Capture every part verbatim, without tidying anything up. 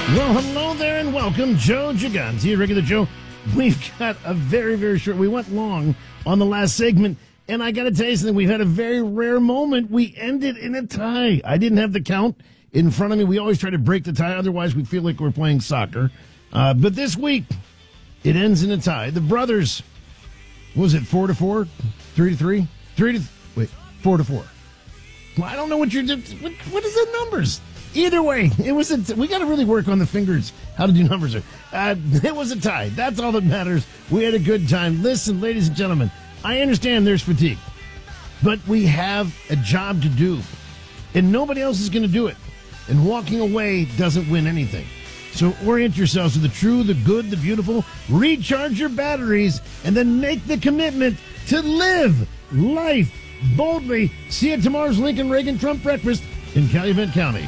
Well, hello there and welcome, Joe Gigante, regular Joe. We've got a very, very short, we went long on the last segment, and I got to tell you something, we've had a very rare moment. We ended in a tie. I didn't have the count in front of me. We always try to break the tie, otherwise we feel like we're playing soccer. Uh, but this week, it ends in a tie. The brothers, what was it, four to four? Three to three? Three to, wait, four to four. Well, I don't know what you're, what, what is the numbers? Either way, it was a, we got to really work on the fingers, how to do numbers. Uh, it was a tie. That's all that matters. We had a good time. Listen, ladies and gentlemen, I understand there's fatigue, but we have a job to do, and nobody else is going to do it. And walking away doesn't win anything. So orient yourselves to the true, the good, the beautiful. Recharge your batteries, and then make the commitment to live life boldly. See you at tomorrow's Lincoln Reagan Trump breakfast in Calumet County.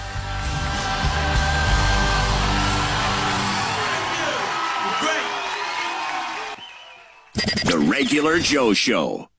The Regular Joe Show.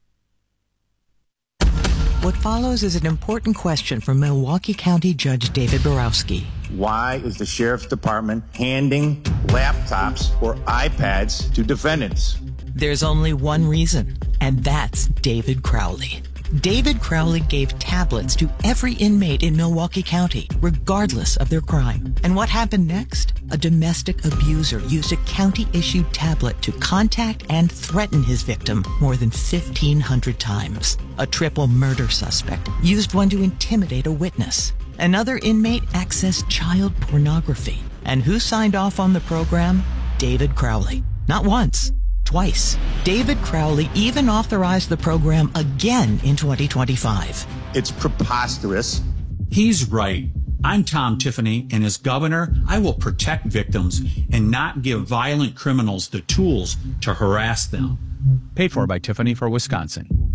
What follows is an important question from Milwaukee County Judge David Borowski. Why is the Sheriff's Department handing laptops or iPads to defendants? There's only one reason, and that's David Crowley. David Crowley gave tablets to every inmate in Milwaukee County, regardless of their crime. And what happened next? A domestic abuser used a county-issued tablet to contact and threaten his victim more than fifteen hundred times. A triple murder suspect used one to intimidate a witness. Another inmate accessed child pornography. And who signed off on the program? David Crowley. Not once. Twice. David Crowley even authorized the program again in twenty twenty-five. It's preposterous. He's right. I'm Tom Tiffany, and as governor, I will protect victims and not give violent criminals the tools to harass them. Paid for by Tiffany for Wisconsin.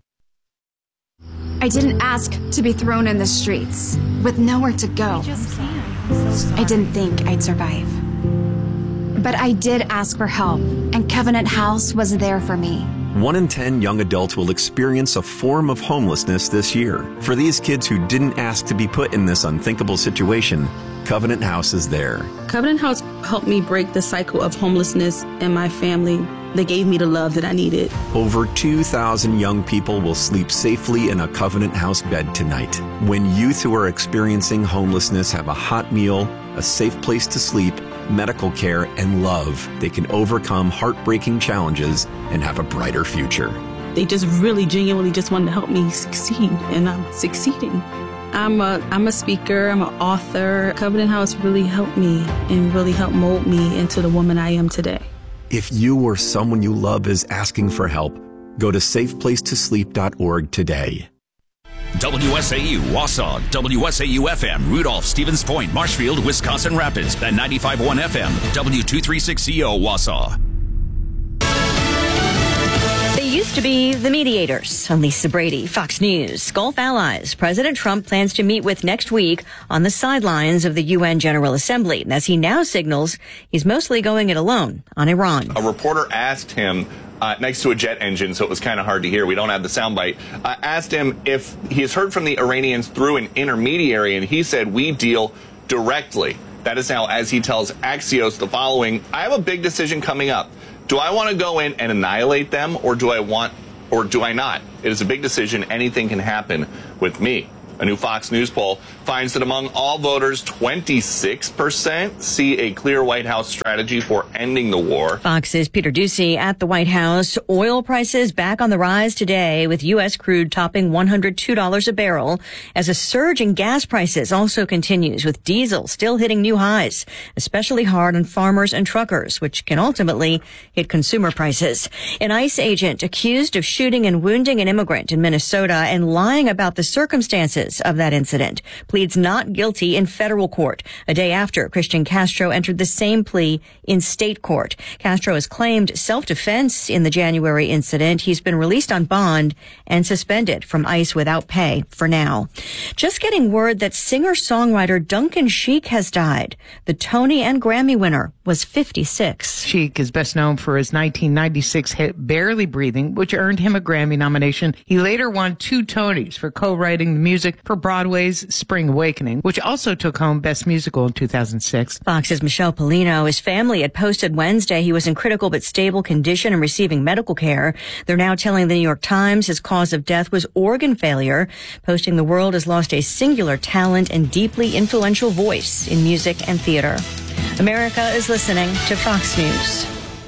I didn't ask to be thrown in the streets with nowhere to go. I didn't think I'd survive. But I did ask for help, and Covenant House was there for me. One in ten young adults will experience a form of homelessness this year. For these kids who didn't ask to be put in this unthinkable situation, Covenant House is there. Covenant House helped me break the cycle of homelessness in my family. They gave me the love that I needed. Over two thousand young people will sleep safely in a Covenant House bed tonight. When youth who are experiencing homelessness have a hot meal, a safe place to sleep, medical care, and love, they can overcome heartbreaking challenges and have a brighter future. They just really genuinely just wanted to help me succeed, and I'm succeeding. I'm a, I'm a speaker, I'm an author. Covenant House really helped me and really helped mold me into the woman I am today. If you or someone you love is asking for help, go to safe place to sleep dot org today. W S A U, Wausau, W S A U F M, Rudolph, Stevens Point, Marshfield, Wisconsin Rapids, and ninety-five point one F M, W two thirty-six C O, Wausau. They used to be the mediators. I'm Lisa Brady, Fox News. Gulf allies President Trump plans to meet with next week on the sidelines of the U N General Assembly, as he now signals he's mostly going it alone on Iran. A reporter asked him, Uh, next to a jet engine, so it was kind of hard to hear. We don't have the soundbite. Uh, asked him if he has heard from the Iranians through an intermediary, and he said, we deal directly. That is now, as he tells Axios, the following: I have a big decision coming up. Do I want to go in and annihilate them, or do I want, or do I not? It is a big decision. Anything can happen with me. A new Fox News poll finds that among all voters, twenty-six percent see a clear White House strategy for ending the war. Fox's Peter Doocy at the White House. Oil prices back on the rise today, with U S crude topping one hundred two dollars a barrel, as a surge in gas prices also continues, with diesel still hitting new highs, especially hard on farmers and truckers, which can ultimately hit consumer prices. An ICE agent accused of shooting and wounding an immigrant in Minnesota and lying about the circumstances of that incident pleads not guilty in federal court, a day after Christian Castro entered the same plea in state court. Castro has claimed self-defense in the January incident. He's been released on bond and suspended from ICE without pay for now. Just getting word that singer-songwriter Duncan Sheik has died. The Tony and Grammy winner was fifty-six. Sheik is best known for his nineteen ninety-six hit Barely Breathing, which earned him a Grammy nomination. He later won two Tonys for co-writing the music music for Broadway's Spring Awakening, which also took home Best Musical in two thousand six. Fox's Michelle Polino. His family had posted Wednesday he was in critical but stable condition and receiving medical care. They're now telling the New York Times his cause of death was organ failure, posting the world has lost a singular talent and deeply influential voice in music and theater. America is listening to Fox News.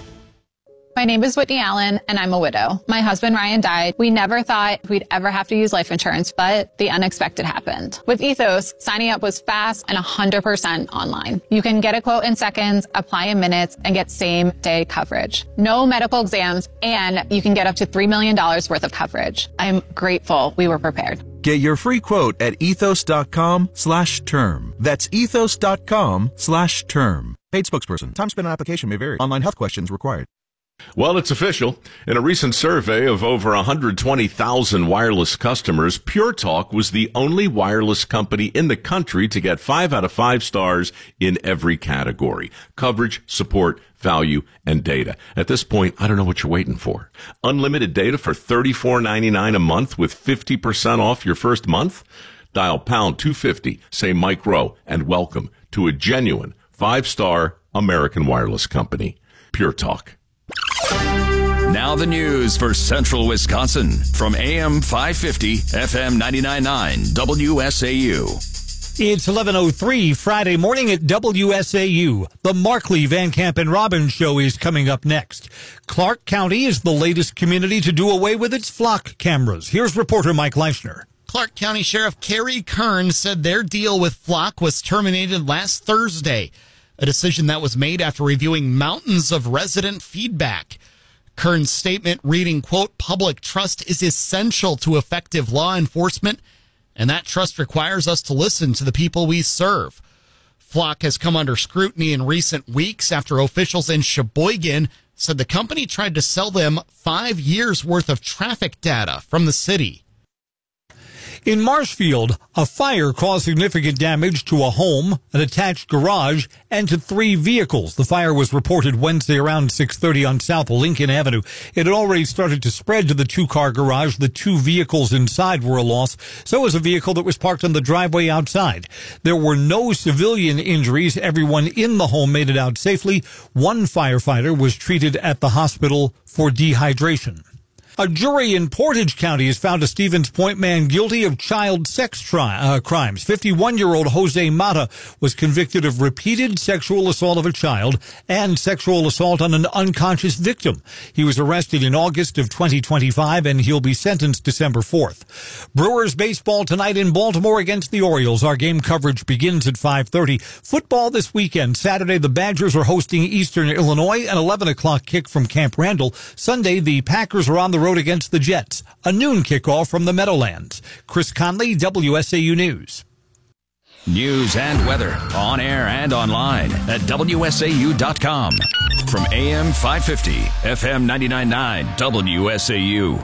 My name is Whitney Allen, and I'm a widow. My husband, Ryan, died. We never thought we'd ever have to use life insurance, but the unexpected happened. With Ethos, signing up was fast and one hundred percent online. You can get a quote in seconds, apply in minutes, and get same-day coverage. No medical exams, and you can get up to three million dollars worth of coverage. I'm grateful we were prepared. Get your free quote at ethos.com slash term. That's ethos.com slash term. Paid spokesperson. Time spent on application may vary. Online health questions required. Well, it's official. In a recent survey of over one hundred twenty thousand wireless customers, Pure Talk was the only wireless company in the country to get five out of five stars in every category: coverage, support, value, and data. At this point, I don't know what you're waiting for. Unlimited data for thirty-four ninety-nine a month with fifty percent off your first month? Dial pound two fifty, say Mike Rowe, and welcome to a genuine five-star American wireless company. Pure Talk. Now the news for Central Wisconsin from A M five fifty, F M ninety-nine point nine, W S A U. It's eleven oh three Friday morning at W S A U. The Markley, Van Camp, and Robbins show is coming up next. Clark County is the latest community to do away with its flock cameras. Here's reporter Mike Leischner. Clark County Sheriff Carrie Kern said their deal with Flock was terminated last Thursday, a decision that was made after reviewing mountains of resident feedback. Kern's statement reading, quote, "Public trust is essential to effective law enforcement, and that trust requires us to listen to the people we serve." Flock has come under scrutiny in recent weeks after officials in Sheboygan said the company tried to sell them five years' worth of traffic data from the city. In Marshfield, a fire caused significant damage to a home, an attached garage, and to three vehicles. The fire was reported Wednesday around six thirty on South Lincoln Avenue. It had already started to spread to the two-car garage. The two vehicles inside were a loss. So was a vehicle that was parked on the driveway outside. There were no civilian injuries. Everyone in the home made it out safely. One firefighter was treated at the hospital for dehydration. A jury in Portage County has found a Stevens Point man guilty of child sex tri- uh, crimes. fifty-one-year-old Jose Mata was convicted of repeated sexual assault of a child and sexual assault on an unconscious victim. He was arrested in August of twenty twenty-five, and he'll be sentenced December fourth. Brewers baseball tonight in Baltimore against the Orioles. Our game coverage begins at five thirty. Football this weekend. Saturday, the Badgers are hosting Eastern Illinois, an eleven o'clock kick from Camp Randall. Sunday, the Packers are on the road against the Jets. A noon kickoff from the Meadowlands. Chris Conley, W S A U News. News and weather on air and online at W S A U dot com. From A M five fifty, F M ninety-nine point nine, W S A U.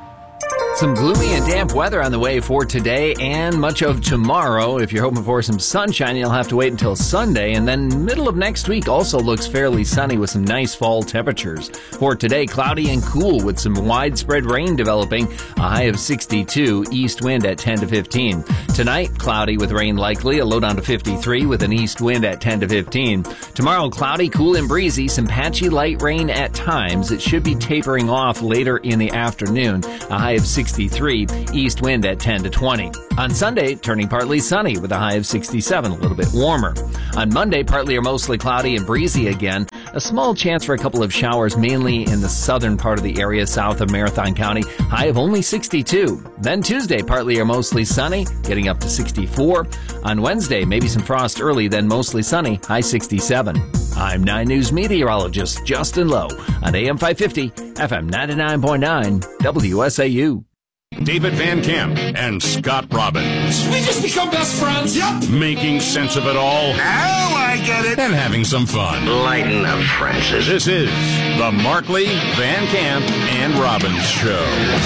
Some gloomy and damp weather on the way for today and much of tomorrow. If you're hoping for some sunshine, you'll have to wait until Sunday. And then middle of next week also looks fairly sunny with some nice fall temperatures. For today, cloudy and cool with some widespread rain developing. A high of sixty-two, east wind at ten to fifteen. Tonight, cloudy with rain likely, a low down to fifty-three with an east wind at ten to fifteen. Tomorrow, cloudy, cool and breezy, some patchy light rain at times. It should be tapering off later in the afternoon. A high of sixty-three, east wind at ten to twenty. On Sunday, turning partly sunny with a high of sixty-seven, a little bit warmer. On Monday, partly or mostly cloudy and breezy again. A small chance for a couple of showers, mainly in the southern part of the area south of Marathon County. High of only sixty-two. Then Tuesday, partly or mostly sunny, getting up to sixty-four. On Wednesday, maybe some frost early, then mostly sunny, high sixty-seven. I'm nine News meteorologist Justin Lowe on A M five fifty, F M ninety-nine point nine, W S A U. David Van Camp and Scott Robbins. We just become best friends. Yep. Making sense of it all. Now I get it. And having some fun. Lighten up, Francis. This is the Markley, Van Camp, and Robbins Show.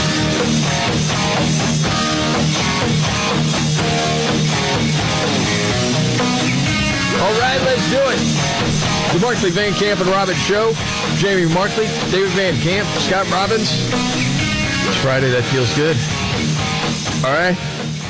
All right, let's do it. The Markley, Van Camp, and Robbins Show. Jamie Markley, David Van Camp, Scott Robbins. It's Friday, that feels good. All right.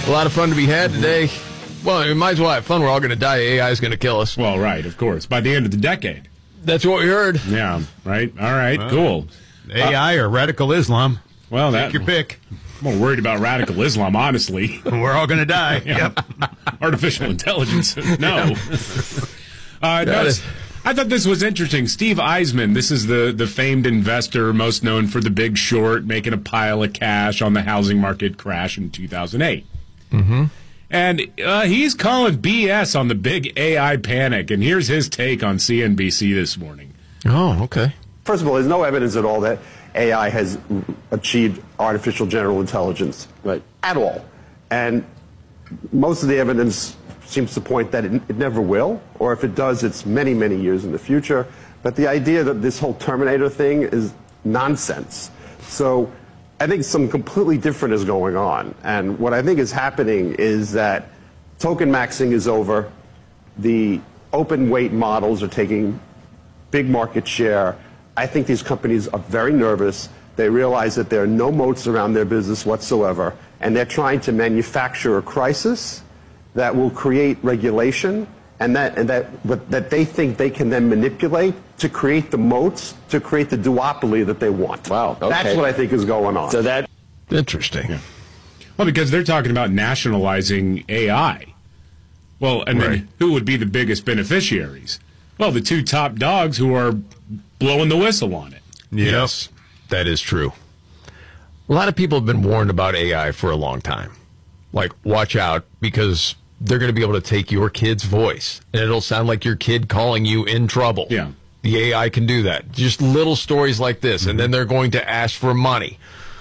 A lot of fun to be had today. Well, we might as well have fun. We're all going to die. A I is going to kill us. Well, right, of course. By the end of the decade. That's what we heard. Yeah, right. All right, Well, cool. A I uh, or radical Islam. Well, Take that, your pick. I'm more worried about radical Islam, honestly. We're all going to die. Yeah. Yep. Artificial intelligence, no. uh, no I thought this was interesting. Steve Eisman, this is the, the famed investor most known for The Big Short, making a pile of cash on the housing market crash in two thousand eight. Mm-hmm. And uh, he's calling B S on the big A I panic. And here's his take on C N B C this morning. Oh, okay. First of all, there's no evidence at all that A I has achieved artificial general intelligence, right, at all. And most of the evidence seems to point that it, it never will, or if it does, it's many, many years in the future. But the idea that this whole Terminator thing is nonsense. So I think something completely different is going on. And what I think is happening is that token maxing is over. The open weight models are taking big market share. I think these companies are very nervous. They realize that there are no moats around their business whatsoever, and they're trying to manufacture a crisis that will create regulation, and that and that but that they think they can then manipulate to create the moats, to create the duopoly that they want. Wow, okay. That's what I think is going on. So that interesting. Yeah. Well, because they're talking about nationalizing A I. Well, and Right. then who would be the biggest beneficiaries? Well, the two top dogs who are blowing the whistle on it. Yes, that is true. A lot of people have been warned about A I for a long time. Like, watch out, because they're going to be able to take your kid's voice, and it'll sound like your kid calling you in trouble. Yeah. The A I can do that. Just little stories like this, mm-hmm. and then they're going to ask for money.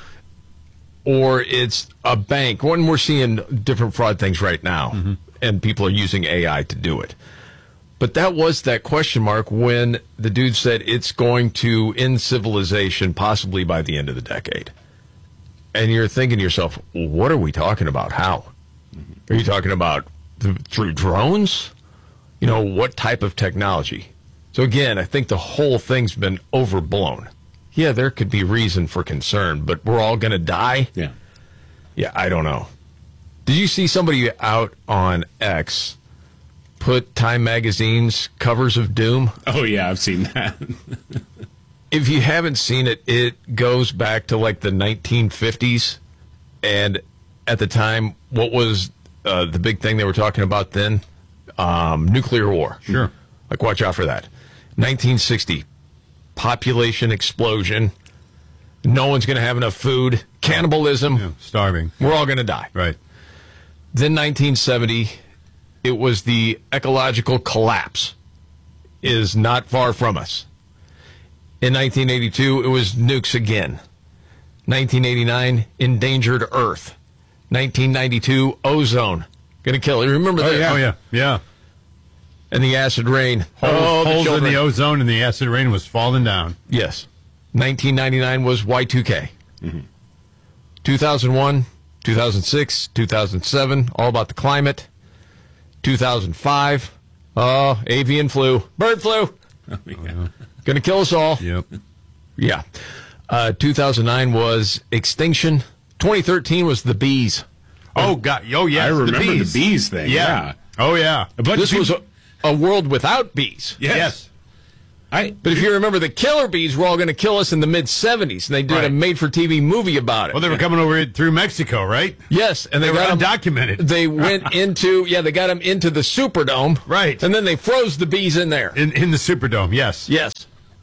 Or it's a bank. When we're seeing different fraud things right now, mm-hmm. and people are using A I to do it. But that was that question mark when the dude said it's going to end civilization possibly by the end of the decade. And you're thinking to yourself, what are we talking about? How? Are you talking about th- through drones? You know, what type of technology? So again, I think the whole thing's been overblown. Yeah, there could be reason for concern, but we're all going to die? Yeah. Yeah, I don't know. Did you see somebody out on X put Time Magazine's covers of Doom? Oh, yeah, I've seen that. If you haven't seen it, it goes back to like the nineteen fifties. And at the time, what was uh, the big thing they were talking about then? Um, nuclear war. Sure. Like, watch out for that. nineteen sixty, population explosion. No one's going to have enough food. Cannibalism. Yeah, starving. We're all going to die. Right. Then nineteen seventy, it was the ecological collapse. Is not far from us. In nineteen eighty-two, it was nukes again. nineteen eighty-nine, endangered Earth. nineteen ninety-two, ozone. Going to kill it. Remember Oh, that? yeah. Oh, yeah. Yeah. And the acid rain. Holes, oh, the holes in children. the ozone and the acid rain was falling down. Yes. nineteen ninety-nine was Y two K. Mm-hmm. two thousand one, two thousand six, two thousand seven, all about the climate. two thousand five, oh, avian flu, bird flu. Oh, yeah. Going to kill us all. Yep. Yeah. Uh, two thousand nine was extinction. twenty thirteen was the bees. Oh, God. Oh, yeah. I remember the bees, the bees. thing. Yeah. Yeah. Oh, yeah. But This was a, a world without bees. Yes. Yes. I, But if you remember, the killer bees were all going to kill us in the mid seventies, and they did Right. a made-for-T V movie about it. Well, they were coming over through Mexico, right? Yes, and they, They were got 'em- undocumented. They went into yeah, they got them into the Superdome, Right. and then they froze the bees in there. In in the Superdome, yes. Yes.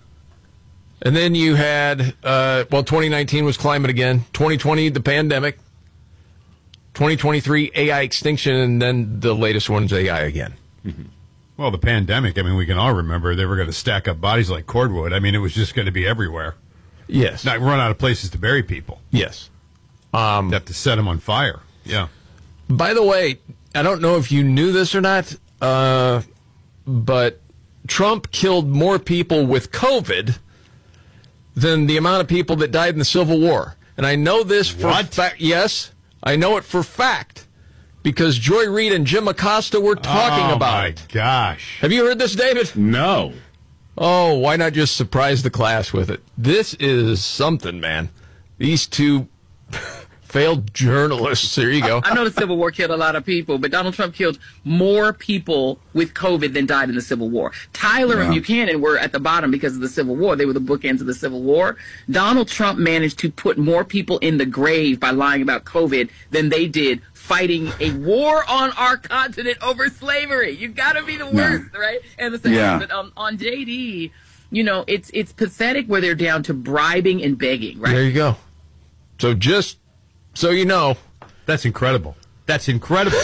And then you had uh, well, twenty nineteen was climate again. twenty twenty, the pandemic. twenty twenty-three, A I extinction, and then the latest one's A I again. Mm-hmm. Well, the pandemic, I mean, we can all remember they were going to stack up bodies like cordwood. I mean, it was just going to be everywhere. Yes. Not run out of places to bury people. Yes. Um, You have to set them on fire. Yeah. By the way, I don't know if you knew this or not, uh, but Trump killed more people with COVID than the amount of people that died in the Civil War. And I know this for fact. Yes, I know it for fact because Joy Reid and Jim Acosta were talking oh, about my it. gosh. Have you heard this, David? No. Oh, why not just surprise the class with it? This is something, man. These two failed journalists. There you go. I know the Civil War killed a lot of people, but Donald Trump killed more people with COVID than died in the Civil War. Tyler Yeah. and Buchanan were at the bottom because of the Civil War. They were the bookends of the Civil War. Donald Trump managed to put more people in the grave by lying about COVID than they did fighting a war on our continent over slavery. You gotta be the worst, right? And the same, Yeah. but um, on J D, you know, it's it's pathetic where they're down to bribing and begging, right? There you go. So just so you know, that's incredible. That's incredible.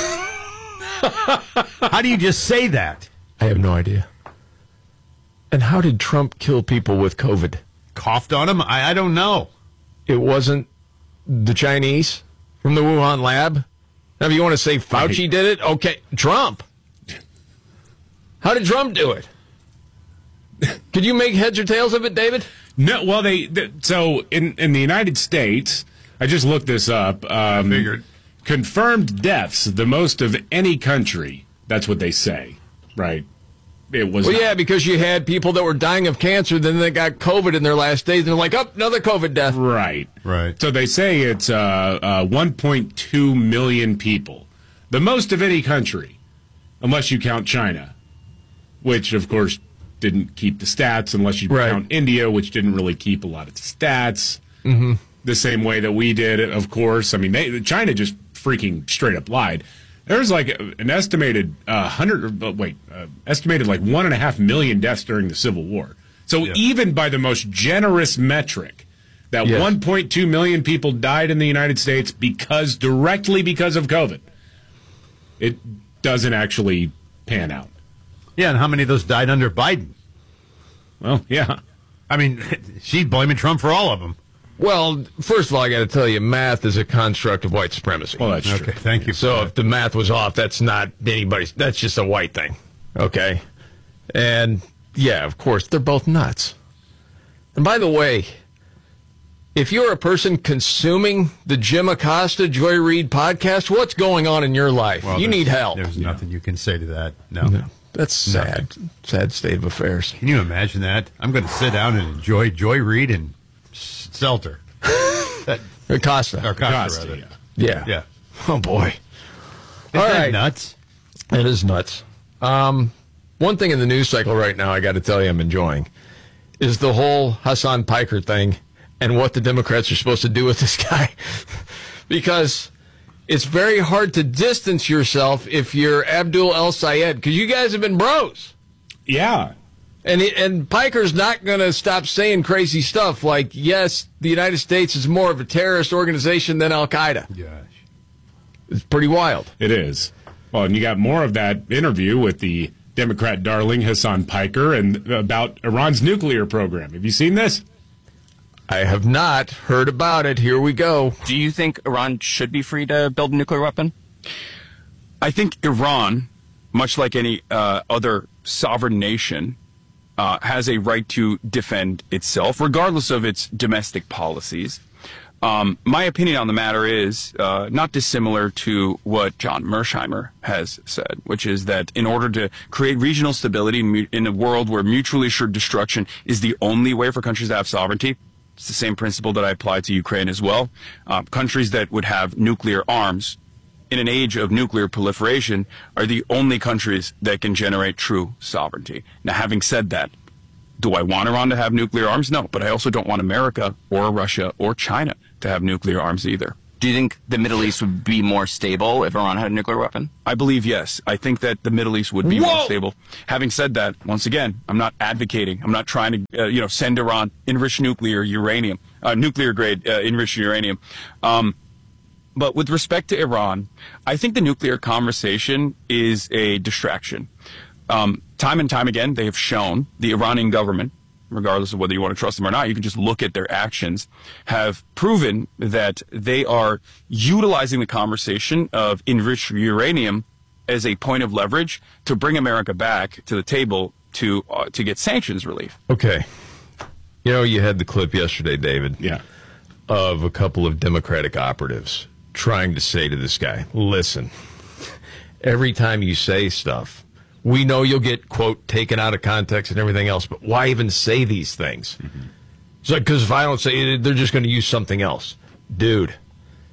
How do you just say that? I have no idea. And how did Trump kill people with COVID? Coughed on him? I, I don't know. It wasn't the Chinese from the Wuhan lab? Now, if you want to say Fauci did it, okay. Trump. How did Trump do it? Could you make heads or tails of it, David? No, well, they, they so in, in the United States, I just looked this up. Um, figured. Confirmed deaths, the most of any country. That's what they say, right? It was. Well, not- yeah, because you had people that were dying of cancer, then they got COVID in their last days, and they're like, oh, another COVID death. Right. Right. So they say it's uh, uh, one point two million people, the most of any country, unless you count China, which, of course, didn't keep the stats, unless you Right. count India, which didn't really keep a lot of stats. Mm-hmm. The same way that we did, of course. I mean, they, China just freaking straight up lied. There's like an estimated uh, hundred, uh, wait, uh, estimated like one and a half million deaths during the Civil War. So even by the most generous metric, that Yes. one point two million people died in the United States because directly because of COVID, it doesn't actually pan out. Yeah, and how many of those died under Biden? Well, yeah. I mean, she's blaming Trump for all of them. Well, first of all, I got to tell you, math is a construct of white supremacy. Well, that's Okay, thank you. for So that. if the math was off, that's not anybody's. That's just a white thing. Okay. And yeah, of course, they're both nuts. And by the way, if you're a person consuming the Jim Acosta Joy Reid podcast, what's going on in your life? Well, you there's- need help. There's nothing you can say to that. No. No. That's sad. Sad state of affairs. Can you imagine that? I'm going to sit down and enjoy Joy Reid and Seltzer. That, Acosta. or Costa, Acosta, rather. yeah. Yeah. Yeah. Oh, boy. Isn't All that right. nuts? It is nuts. Um, one thing in the news cycle right now, I got to tell you, I'm enjoying, is the whole Hassan Piker thing and what the Democrats are supposed to do with this guy. Because it's very hard to distance yourself if you're Abdul El Sayed, because you guys have been bros. Yeah. And he, and Piker's not going to stop saying crazy stuff like, yes, the United States is more of a terrorist organization than Al Qaeda. Gosh. It's pretty wild. It is. Well, and you got more of that interview with the Democrat darling Hassan Piker and about Iran's nuclear program. Have you seen this? I have not heard about it. Here we go. Do you think Iran should be free to build a nuclear weapon? I think Iran, much like any uh, other sovereign nation, uh, has a right to defend itself, regardless of its domestic policies. Um, my opinion on the matter is uh, not dissimilar to what John Mersheimer has said, which is that in order to create regional stability mu- in a world where mutually assured destruction is the only way for countries to have sovereignty, it's the same principle that I apply to Ukraine as well. Uh, countries that would have nuclear arms in an age of nuclear proliferation are the only countries that can generate true sovereignty. Now, having said that, do I want Iran to have nuclear arms? No, but I also don't want America or Russia or China to have nuclear arms either. Do you think the Middle East would be more stable if Iran had a nuclear weapon? I believe yes. I think that the Middle East would be more Whoa! stable. Having said that, once again, I'm not advocating. I'm not trying to, uh, you know, send Iran enriched nuclear uranium, uh, nuclear grade uh, enriched uranium. Um, but with respect to Iran, I think the nuclear conversation is a distraction. Um, time and time again, they have shown the Iranian government, regardless of whether you want to trust them or not, you can just look at their actions, have proven that they are utilizing the conversation of enriched uranium as a point of leverage to bring America back to the table to uh, to get sanctions relief. Okay. You know, you had the clip yesterday, David. Yeah. Of a couple of Democratic operatives trying to say to this guy, listen, every time you say stuff, we know you'll get, quote, taken out of context and everything else, but why even say these things? Mm-hmm. It's like, because if I don't say it, they're just going to use something else. Dude,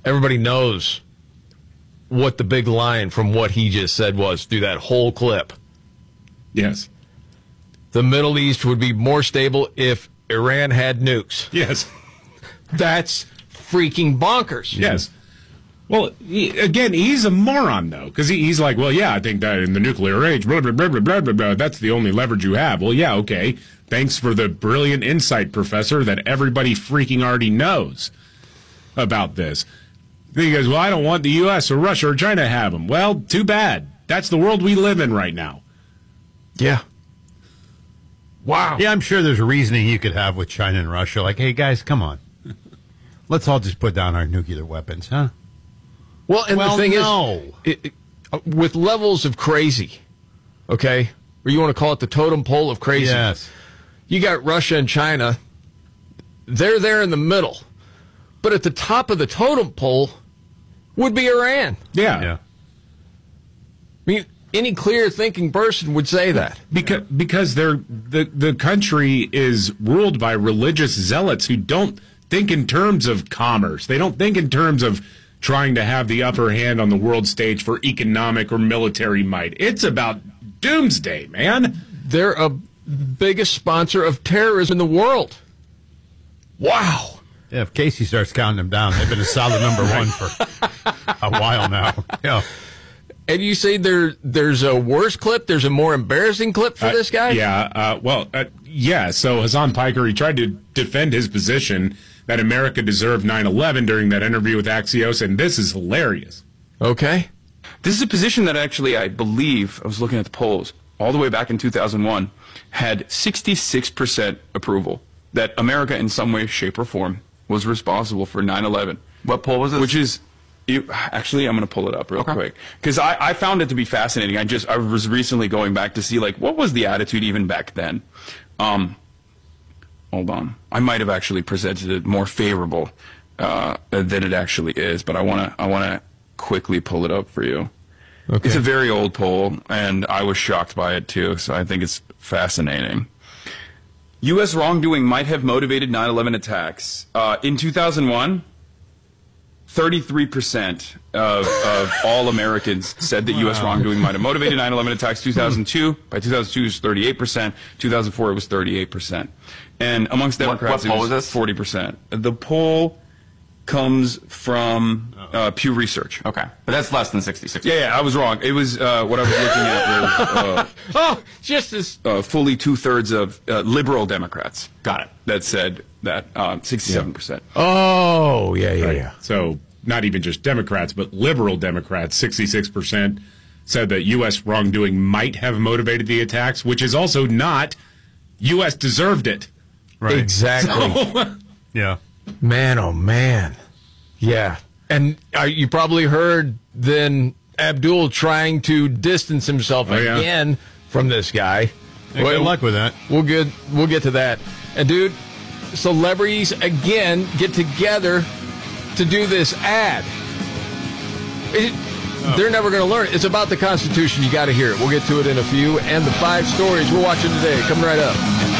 everybody knows what the big line from what he just said was through that whole clip. Yes. The Middle East would be more stable if Iran had nukes. Yes. That's freaking bonkers. Yes. Well, he, again, he's a moron, though, because he, he's like, well, yeah, I think that in the nuclear age, blah, blah, blah, blah, blah, blah, blah, that's the only leverage you have. Well, yeah, okay. Thanks for the brilliant insight, Professor, that everybody freaking already knows about this. Then he goes, well, I don't want the U S or Russia or China to have them. Well, too bad. That's the world we live in right now. Yeah. Wow. Yeah, I'm sure there's a reasoning you could have with China and Russia. Like, hey, guys, come on. Let's all just put down our nuclear weapons, huh? Well, and well, the thing no. is, it, it, uh, with levels of crazy, okay, or you want to call it the totem pole of crazy. Yes. You got Russia and China. They're there in the middle. But at the top of the totem pole would be Iran. Yeah. Yeah. I mean, any clear-thinking person would say that. Because because they're the the country is ruled by religious zealots who don't think in terms of commerce. They don't think in terms of trying to have the upper hand on the world stage for economic or military might. It's about doomsday, man. They're a biggest sponsor of terrorism in the world. Wow. Yeah, if Casey starts counting them down, they've been a solid number one for a while now. Yeah. And you say there there's a worse clip? There's a more embarrassing clip for Uh, this guy? Yeah, uh, well, uh, yeah, so Hassan Piker, he tried to defend his position that America deserved nine eleven during that interview with Axios, and this is hilarious. Okay. This is a position that actually, I believe, I was looking at the polls, all the way back in two thousand one, had sixty-six percent approval that America in some way, shape, or form was responsible for nine eleven. What poll was this? Which is, you, actually, I'm going to pull it up real Okay. quick. Because I, I found it to be fascinating. I just, I was recently going back to see, like, what was the attitude even back then? Um, hold on. I might have actually presented it more favorable uh, than it actually is, but I want to, I want to quickly pull it up for you. Okay. It's a very old poll, and I was shocked by it, too, so I think it's fascinating. U S wrongdoing might have motivated nine eleven attacks. Uh, in two thousand one, thirty-three percent of, of all Americans said that wow. U S wrongdoing might have motivated nine eleven attacks. two thousand two, by two thousand two, it was thirty-eight percent. two thousand four, it was thirty-eight percent. And amongst Democrats, what, what it was was this? forty percent. The poll comes from uh, Pew Research. Okay, but that's less than sixty-six. Yeah, yeah, I was wrong. It was uh, what I was looking at was uh, oh, just as uh, fully two thirds of uh, liberal Democrats. Got it. That said that um, sixty-seven percent. Oh, yeah, yeah, Right. yeah. So not even just Democrats, but liberal Democrats, sixty-six percent said that U S wrongdoing might have motivated the attacks, which is also not U S deserved it. Right. Exactly. So, Yeah. Man, oh, man. Yeah. And uh, you probably heard then Abdul trying to distance himself Oh, yeah. again from this guy. Hey, good luck with that. We'll get, we'll get to that. And, dude, celebrities, again, get together to do this ad. It, Oh. They're never going to learn it. It's about the Constitution. You got to hear it. We'll get to it in a few. And the five stories we're watching today coming right up.